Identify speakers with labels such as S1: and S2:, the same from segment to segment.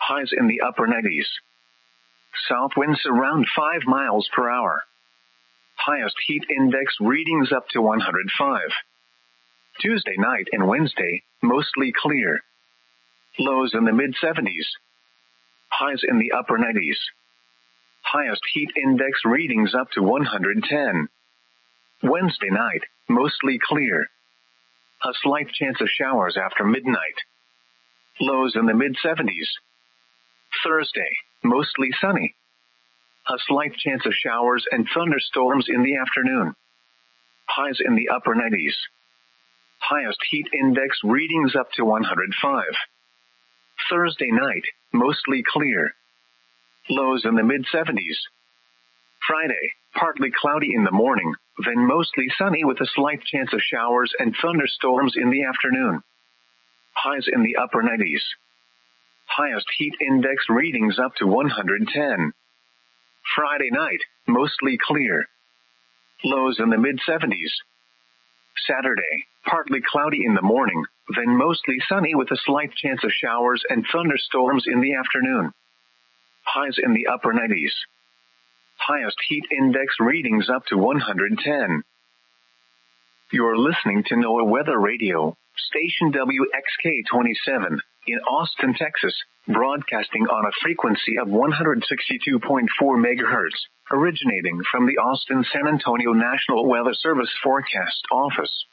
S1: Highs in the upper 90s. South winds around 5 miles per hour. Highest heat index readings up to 105. Tuesday night and Wednesday, mostly clear. Lows in the mid-70s. Highs in the upper 90s. Highest heat index readings up to 110. Wednesday night, mostly clear. A slight chance of showers after midnight. Lows in the mid-70s. Thursday, mostly sunny. A slight chance of showers and thunderstorms in the afternoon. Highs in the upper 90s. Highest heat index readings up to 105. Thursday night, mostly clear. Lows in the mid-70s. Friday, partly cloudy in the morning, then mostly sunny with a slight chance of showers and thunderstorms in the afternoon. Highs in the upper 90s. Highest heat index readings up to 110. Friday night, mostly clear. Lows in the mid-70s. Saturday, partly cloudy in the morning, then mostly sunny with a slight chance of showers and thunderstorms in the afternoon. Highs in the upper 90s. Highest heat index readings up to 110. You're listening to NOAA Weather Radio, station WXK-27, in Austin, Texas, broadcasting on a frequency of 162.4 megahertz, originating from the Austin-San Antonio National Weather Service Forecast Office.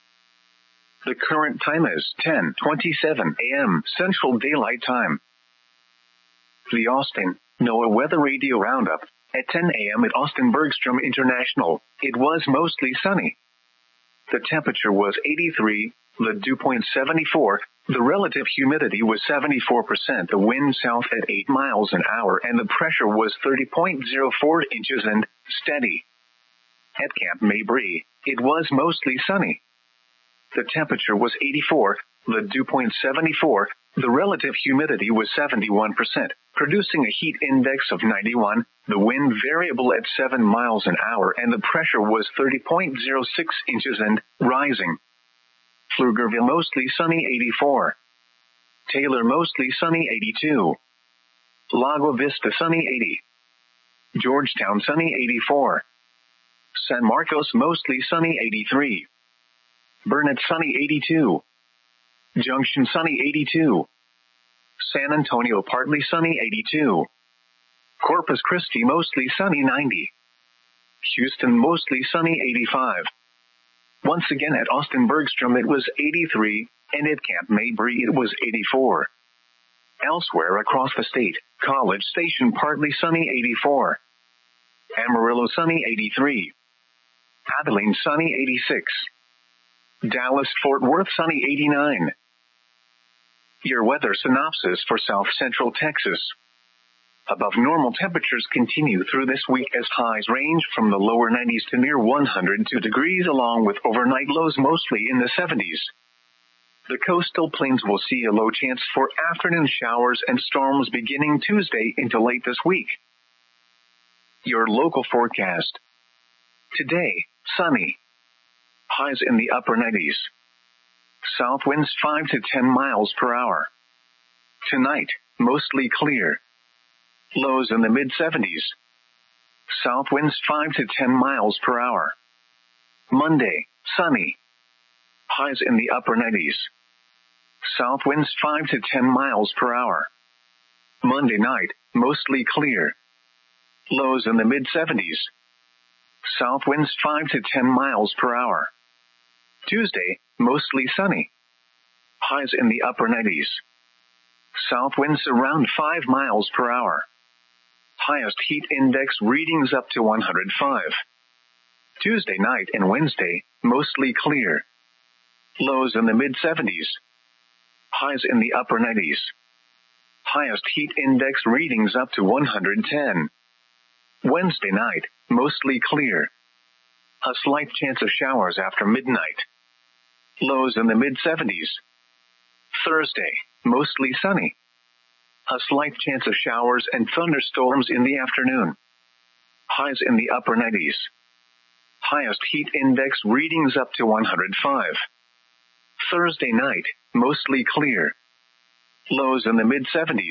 S1: The current time is 10:27 a.m. Central Daylight Time. The Austin NOAA Weather Radio Roundup. At 10 a.m. at Austin Bergstrom International, it was mostly sunny. The temperature was 83, the dew point 74, the relative humidity was 74%, the wind south at 8 miles an hour, and the pressure was 30.04 inches and steady. At Camp Mabry, it was mostly sunny. The temperature was 84, the dew point 74, the relative humidity was 71%, producing a heat index of 91, the wind variable at 7 miles an hour, and the pressure was 30.06 inches and rising. Pflugerville mostly sunny 84. Taylor mostly sunny 82. Lago Vista sunny 80. Georgetown sunny 84. San Marcos mostly sunny 83. Burnett sunny 82. Junction sunny 82. San Antonio partly sunny 82. Corpus Christi mostly sunny 90. Houston mostly sunny 85. Once again at Austin Bergstrom it was 83, and at Camp Mabry it was 84. Elsewhere across the state, College Station partly sunny 84. Amarillo sunny 83. Abilene sunny 86. Dallas Fort Worth sunny 89. Your weather synopsis for South Central Texas. Above normal temperatures continue through this week as highs range from the lower 90s to near 102 degrees along with overnight lows mostly in the 70s. The coastal plains will see a low chance for afternoon showers and storms beginning Tuesday into late this week. Your local forecast. Today, sunny. Highs in the upper 90s. South winds 5 to 10 miles per hour. Tonight, mostly clear. Lows in the mid-70s. South winds 5 to 10 miles per hour. Monday, sunny. Highs in the upper 90s. South winds 5 to 10 miles per hour. Monday night, mostly clear. Lows in the mid-70s. South winds 5 to 10 miles per hour. Tuesday, mostly sunny. Highs in the upper 90s. South winds around 5 miles per hour. Highest heat index readings up to 105. Tuesday night and Wednesday, mostly clear. Lows in the mid-70s. Highs in the upper 90s. Highest heat index readings up to 110. Wednesday night, mostly clear. A slight chance of showers after midnight. Lows in the mid-70s. Thursday, mostly sunny. A slight chance of showers and thunderstorms in the afternoon. Highs in the upper 90s. Highest heat index readings up to 105. Thursday night, mostly clear. Lows in the mid-70s.